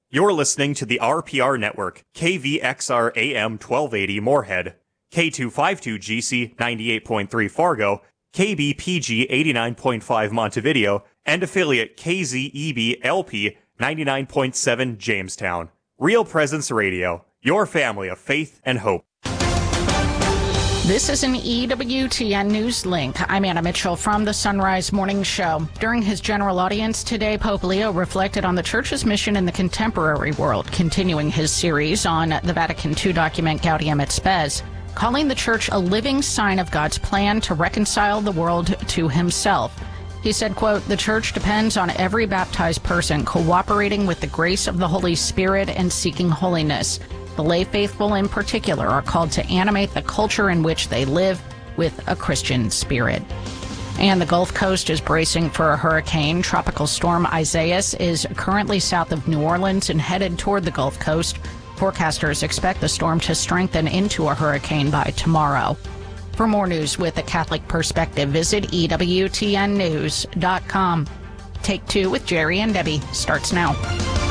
You're listening to the RPR Network, KVXR AM 1280 Moorhead, K252GC 98.3 Fargo, KBPG 89.5 Montevideo, and affiliate KZEB LP 99.7 Jamestown. Real Presence Radio, your family of faith and hope. This is an EWTN News Link. I'm Anna Mitchell from the Sunrise Morning Show. During his general audience today, Pope Leo reflected on the Church's mission in the contemporary world, continuing his series on the Vatican II document Gaudium et Spes, calling the Church a living sign of God's plan to reconcile the world to himself. He said, quote, "The Church depends on every baptized person cooperating with the grace of the Holy Spirit and seeking holiness. The lay faithful in particular are called to animate the culture in which they live with a Christian spirit." And the Gulf Coast is bracing for a hurricane. Tropical storm Isaias is currently south of New Orleans and headed toward the Gulf Coast. Forecasters expect the storm to strengthen into a hurricane by tomorrow. For more news with a Catholic perspective, visit EWTNnews.com. Take Two with Jerry and Debbie starts now.